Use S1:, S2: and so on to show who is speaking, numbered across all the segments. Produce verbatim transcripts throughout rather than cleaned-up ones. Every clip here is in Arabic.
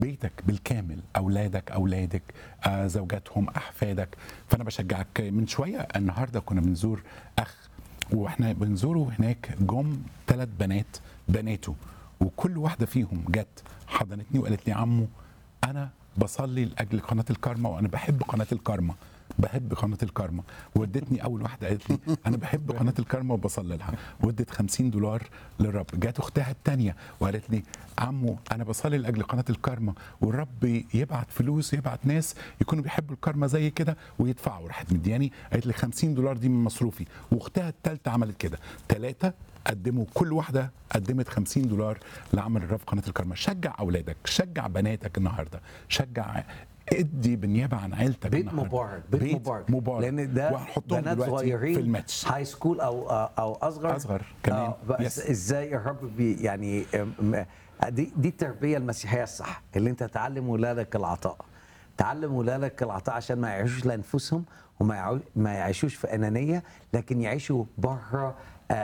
S1: بيتك بالكامل، اولادك، اولادك، آه، زوجاتهم، احفادك. فانا بشجعك. من شويه النهارده كنا بنزور اخ، واحنا بنزوره هناك جم ثلاث بنات بناته، وكل واحده فيهم جت حضنتني وقالت لي عمو انا بصلي لاجل قناه الكارما، وانا بحب قناه الكارما، بحب قناه الكارما. وادتني اول واحده قالت لي انا بحب قناه الكارما وبصلي لها، وادت خمسين دولار للرب. جات اختها الثانيه وقالت لي عمو انا بصلي لاجل قناه الكارما، والرب يبعت فلوس، يبعت ناس يكونوا بيحبوا الكارما زي كده ويدفعوا. راحت مدياني قالت لي خمسين دولار دي من مصروفي. واختها الثالثه عملت كده، ثلاثه قدموا، كل واحده قدمت خمسين دولار لعمل الرب قناه الكارما. شجع اولادك، شجع بناتك النهارده، شجع، ادي بالنيابه عن عيلتك
S2: بيت
S1: النهارده.
S2: مبارك، بيت, بيت مبارك.
S1: مبارك
S2: لان ده
S1: وهنحطهم
S2: بنات
S1: دلوقتي
S2: صغيرين
S1: في الماتش،
S2: هاي سكول او او اصغر
S1: اصغر كمان.
S2: آه بس
S1: يس.
S2: ازاي الرب بي يعني ام- دي دي التربيه المسيحيه الصح، اللي انت تعلم ولادك العطاء، تعلم ولادك العطاء عشان ما يعيشوش لانفسهم، وما يعو- ما يعيشوش في انانيه، لكن يعيشوا بره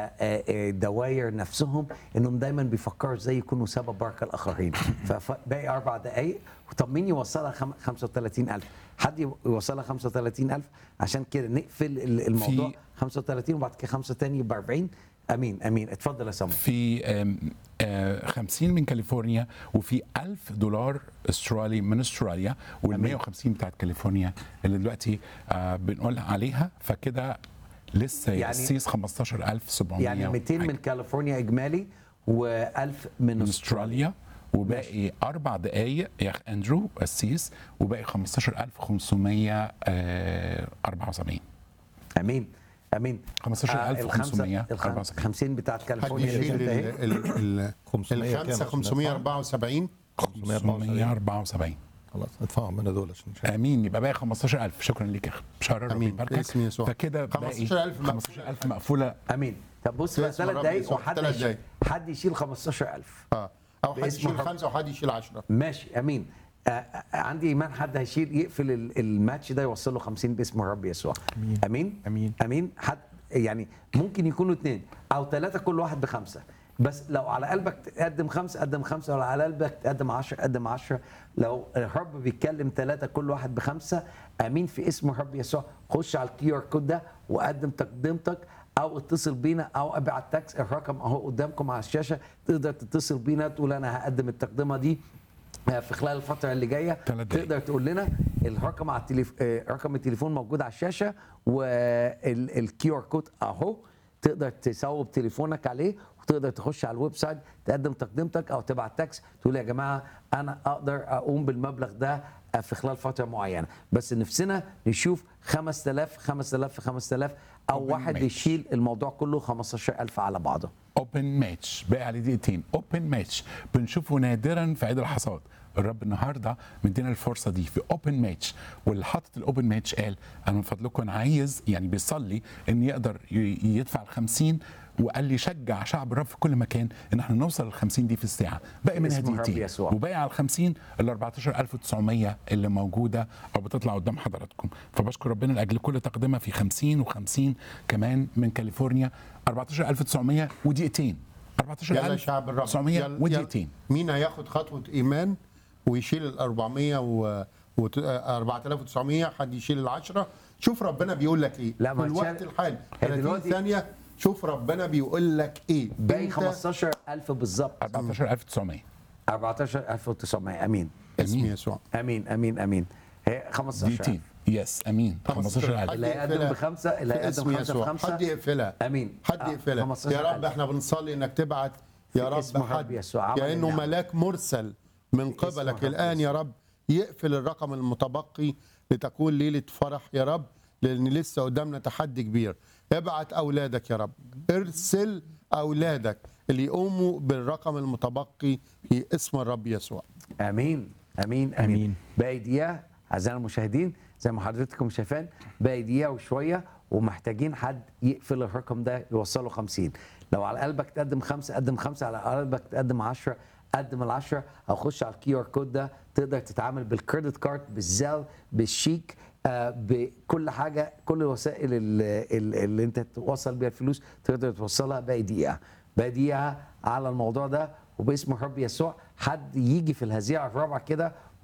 S2: دوائر نفسهم، انهم دايما بيفكروا ازاي يكونوا سبب بركه الاخرين. فباقي اربع دقائق، طب مين يوصلها خمسة وثلاثين ألف؟ حد يوصلها خمسة وثلاثين ألف عشان كده نقفل الموضوع. خمسة وثلاثين وبعد كده خمسة تاني يبقى أربعين. امين امين. اتفضل يا سامر.
S1: في آم، آه، خمسين من كاليفورنيا، وفي ألف دولار استرالي من استراليا، وال مية وخمسين بتاعت كاليفورنيا اللي دلوقتي آه، بنقول عليها. فكده لسه
S2: يعني-
S1: يقسيس خمستاشر ألف وسبعمية
S2: يعني مئتين من كاليفورنيا اجمالي، و1000 من
S1: من
S2: استراليا.
S1: استراليا. وباقي اربع دقائق يا اخ اندرو قسيس، وباقي خمستاشر ألف وخمسمية وأربعة وسبعين.
S2: امين امين.
S1: خمستاشر ألف وخمسمية وأربعة وسبعين.
S2: خمسين بتاعت
S3: حد
S2: كاليفورنيا اللي
S3: يشيل
S2: شلتها
S3: ال-
S2: اهي.
S3: ال- ال-
S4: خمسمية كام
S3: الخمسه
S4: عشان
S3: خمسمية وأربعة وسبعين.
S1: خمسمية وأربعة وسبعين.
S4: خلاص ادفعهم من دول عشان نشوف.
S1: امين. يبقى باقي خمستاشر ألف. شكرا ليك يا اخ بشار، ربنا
S3: امين
S1: يباركك.
S3: باسم يسوع.
S1: فكده باقي
S3: خمستاشر ألف مقفولة.
S1: خمستاشر ألف مقفوله.
S2: امين. طب بص بقى
S3: باسم
S2: ثلاث
S3: الرب
S2: دقايق
S3: يسوع.
S2: وحد
S3: ثلاث
S2: يشيل،
S3: دقايق.
S2: حد يشيل خمستاشر ألف.
S3: اه او حد
S2: باسم
S3: يشيل
S2: الرب.
S3: خمسه وحد يشيل عشرة.
S2: ماشي امين. آه آه، عندي ايمان حد هيشيل يقفل ال- الماتش ده يوصل له خمسين باسم الرب يسوع.
S4: امين
S2: امين
S4: امين
S2: امين. حد يعني ممكن يكونوا اثنين او ثلاثه، كل واحد بخمسه. بس لو على قلبك تقدم خمسه قدم خمسه، ولو على قلبك تقدم عشرة قدم عشرة. لو الرب بيتكلم ثلاثه كل واحد بخمسه، امين في اسم الرب يسوع. خش على الكيو ار كود ده وقدم تقدمتك، او اتصل بينا او ابعت تاكس. الرقم اهو قدامكم على الشاشه، تقدر تتصل بينا تقول انا هقدم التقدمه دي في خلال الفتره اللي جايه.
S1: تلات دقايق.
S2: تقدر تقول لنا الرقم على التليف... آه، رقم التليفون موجود على الشاشه، والكيو ار كود اهو، تقدر تصوب تليفونك عليه، وتقدر تخش على الويب سايت تقدم تقدمتك، او تبعت تاكس تقول يا جماعه انا اقدر اقوم بالمبلغ ده في خلال فتره معينه، بس نفسنا نشوف خمسة آلاف خمسة آلاف في خمسة آلاف، او
S1: Open
S2: واحد
S1: match.
S2: يشيل الموضوع كله خمستاشر ألف على بعضه.
S1: اوبن ماتش باقي عليه دقيقتين. اوبن ماتش بنشوفه نادرا في عيد الحصاد. الرب النهارده مدينا الفرصه دي في اوبن ماتش، واللي حاطط الاوبن ماتش قال انا من فضلكم انا عايز، يعني بيصلي ان يقدر ي- يدفع ال خمسين، وقال لي شجع شعب الرب في كل مكان ان احنا نوصل لل خمسين دي في الساعه. باقي منها
S2: باسم الرب
S1: دقيقتين،
S2: يسوع.
S1: وباقي على ال خمسين ال أربعتاشر ألف وتسعمية اللي موجوده او بتطلع قدام حضراتكم. فبشكر ربنا لاجل كل تقدمه في خمسين و50 كمان من كاليفورنيا. أربعتاشر ألف وتسعمية ودقيقتين. أربعتاشر
S3: يلا
S1: ألف
S3: شعب الرب.
S1: وتسعمية
S3: يلا-
S1: ودقيقتين.
S3: يلا. مين هياخد خطوه ايمان ويشيل ال أربعمية و و- أربعة آلاف وتسعمية؟ حد يشيل العشرة. شوف ربنا بيقول لك ايه
S2: لا،
S3: في
S2: ما
S3: الوقت
S2: تشال-
S3: الحالي.
S2: هي
S3: ثلاثين
S2: دلوقتي-
S3: ثانيه. شوف ربنا بيقول لك ايه.
S2: باقي
S3: أنت-
S2: خمستاشر ألف بالظبط.
S1: أربعتاشر ألف وتسعمية.
S2: أربعتاشر ألف وتسعمية. امين
S3: اسم يسوع.
S2: امين امين امين. هي خمستاشر
S1: دقيقتين.
S2: ألف.
S1: يس امين. خمستاشر ألف.
S2: اللي هيقدم
S3: يقفلها.
S2: بخمسة، اللي
S3: في
S2: هيقدم
S3: اسم
S2: خمسة
S3: يسوع.
S2: بخمسة.
S3: حد يقفلها.
S2: امين.
S3: حد
S2: آه،
S3: يقفلها.
S2: خمستاشر
S3: يا رب
S2: ألف.
S3: احنا بنصلي انك تبعت يا
S2: في اسم
S3: رب
S2: الرب
S3: حد،
S2: يسوع. عمل
S3: كانه
S2: النعمة.
S3: ملاك مرسل من
S2: اسم
S3: قبلك
S2: الرب
S3: الان يا
S2: يسوع.
S3: رب، يقفل الرقم المتبقي لتكون ليله فرح يا رب، لان لسه قدامنا تحدي كبير. ابعت اولادك يا رب، ارسل اولادك اللي يقوموا بالرقم المتبقي في اسم الرب يسوع.
S2: امين امين امين.
S4: آمين.
S2: باقي دقيقه اعزائنا المشاهدين، زي ما حضرتكم شايفين باقي دقيقه وشويه، ومحتاجين حد يقفل الرقم ده يوصله خمسين. لو على قلبك تقدم خمسه قدم خمسه، على قلبك تقدم عشرة قدم العشرة، او خش على الكيو ار كود ده. تقدر تتعامل بالكريدت كارد، بالزال، بالشيك، آه، بكل حاجه، كل الوسائل اللي, اللي انت توصل بيها الفلوس تقدر توصلها. باقي دقيقه باقي دقيقه على الموضوع ده، وباسم الرب يسوع حد يجي في الهزيعه الرابعه كده